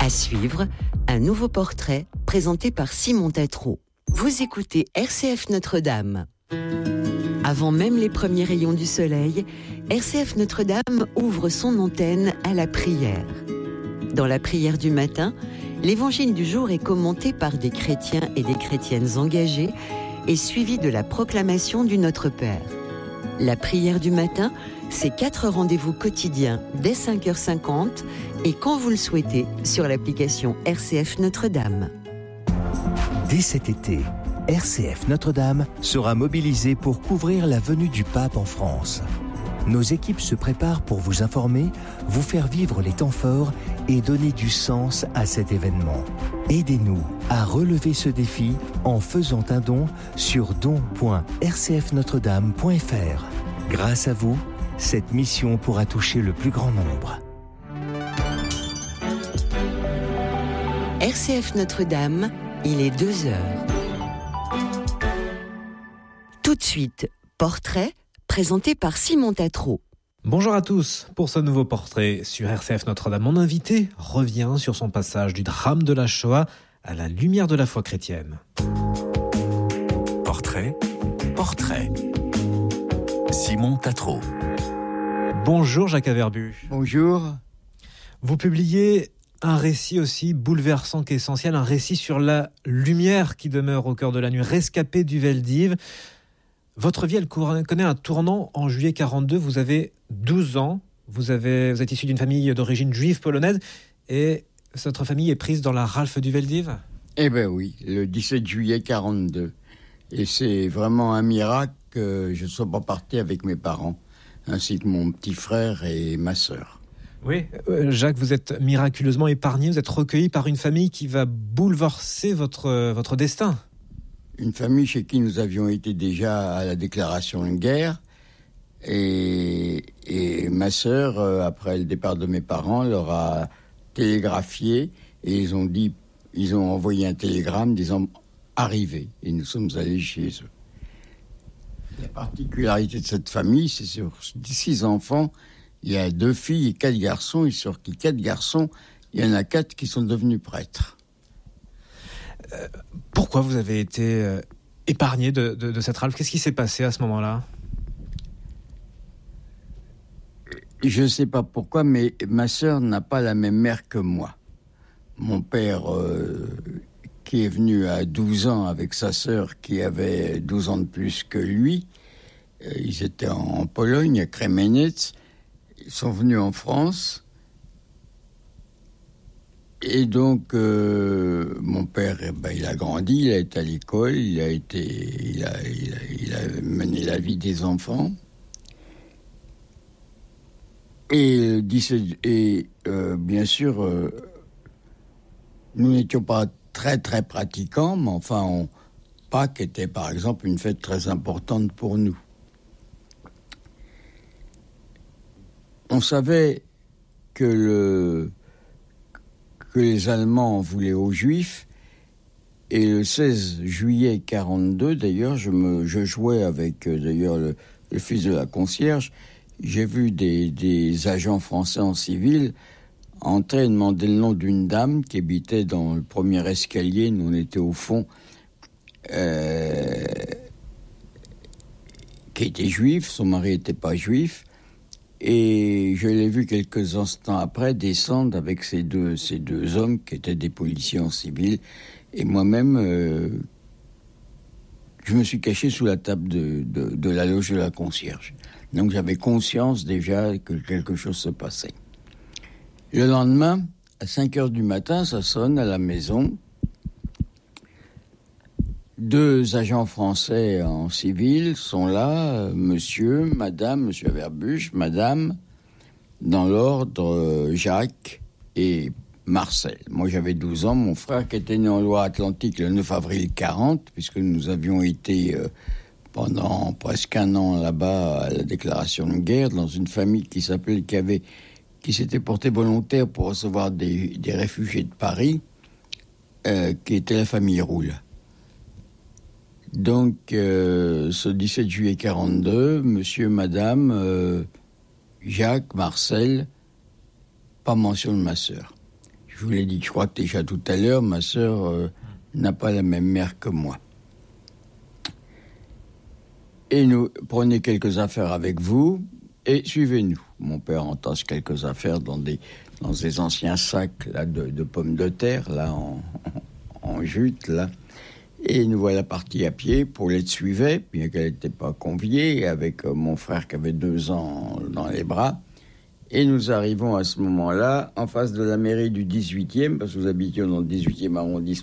suivre, un nouveau portrait présenté par Simon Tatro. Vous écoutez RCF Notre-Dame. Avant même les premiers rayons du soleil, RCF Notre-Dame ouvre son antenne à la prière. Dans la prière du matin, l'évangile du jour est commenté par des chrétiens et des chrétiennes engagés et suivi de la proclamation du Notre Père. La prière du matin, c'est 4 rendez-vous quotidiens dès 5h50 et quand vous le souhaitez sur l'application RCF Notre-Dame. Dès cet été, RCF Notre-Dame sera mobilisée pour couvrir la venue du pape en France. Nos équipes se préparent pour vous informer, vous faire vivre les temps forts et donner du sens à cet événement. Aidez-nous à relever ce défi en faisant un don sur don.rcfnotredame.fr. Grâce à vous, cette mission pourra toucher le plus grand nombre. RCF Notre-Dame, il est 2h. Tout de suite, portrait présenté par Simon Tatro. Bonjour à tous. Pour ce nouveau portrait sur RCF Notre-Dame, mon invité revient sur son passage du drame de la Shoah à la lumière de la foi chrétienne. Portrait. Simon Tatro. Bonjour Jacques Averbu. Bonjour. Vous publiez un récit aussi bouleversant qu'essentiel, un récit sur la lumière qui demeure au cœur de la nuit, rescapé du Veldiv. Votre vie, elle connaît un tournant en juillet 42. Vous avez 12 ans. Vous êtes issu d'une famille d'origine juive polonaise et votre famille est prise dans la rafle du Veldiv. Eh bien oui, le 17 juillet 42. Et c'est vraiment un miracle que je ne sois pas parti avec mes parents, ainsi que mon petit frère et ma sœur. Oui, Jacques, vous êtes miraculeusement épargné. Vous êtes recueilli par une famille qui va bouleverser votre destin. Une famille chez qui nous avions été déjà à la déclaration de guerre. Et ma sœur, après le départ de mes parents, leur a télégraphié et ils ont envoyé un télégramme disant « Arrivez ». Et nous sommes allés chez eux. La particularité de cette famille, c'est sur 6 enfants, il y a 2 filles et 4 garçons. Et sur les 4 garçons, il y en a 4 qui sont devenus prêtres. Pourquoi vous avez été épargné de cette rafle ? Qu'est-ce qui s'est passé à ce moment-là ? Je ne sais pas pourquoi, mais ma sœur n'a pas la même mère que moi. Mon père, qui est venu à 12 ans avec sa sœur qui avait 12 ans de plus que lui, ils étaient en Pologne, à Kremenec, ils sont venus en France. Et donc, mon père, il a grandi, il a été à l'école, il a mené la vie des enfants. Et bien sûr, nous n'étions pas très très pratiquants, mais enfin, Pâques était par exemple une fête très importante pour nous. On savait que les Allemands voulaient aux Juifs, et le 16 juillet 42, d'ailleurs, je jouais avec d'ailleurs le fils de la concierge. J'ai vu des agents français en civil entrer et demander le nom d'une dame qui habitait dans le premier escalier. Nous, on était au fond, qui était juif. Son mari n'était pas juif. Et je l'ai vu quelques instants après descendre avec ces deux hommes qui étaient des policiers en civil. Et moi-même, je me suis caché sous la table de la loge de la concierge. Donc j'avais conscience déjà que quelque chose se passait. Le lendemain, à 5h du matin, ça sonne à la maison. 2 agents français en civil sont là, monsieur Averbuch, madame, dans l'ordre Jacques et Marcel. Moi j'avais 12 ans, mon frère qui était né en Loire-Atlantique le 9 avril 40, puisque nous avions été pendant presque 1 an là-bas à la déclaration de guerre, dans une famille qui s'était portée volontaire pour recevoir des réfugiés de Paris, qui était la famille Roule. Donc, ce 17 juillet 42, monsieur, madame, Jacques, Marcel, pas mention de ma sœur. Je Je vous l'ai dit, je crois que déjà tout à l'heure, ma sœur n'a pas la même mère que moi. Et nous prenez quelques affaires avec vous et suivez-nous. Mon père entasse quelques affaires dans des anciens sacs là, de pommes de terre, là, en jute, là. Et nous voilà partis à pied. Paulette suivait, bien qu'elle n'était pas conviée, avec mon frère qui avait 2 ans dans les bras. Et nous arrivons à ce moment-là en face de la mairie du 18e, parce que nous habitions dans le 18e arrondissement.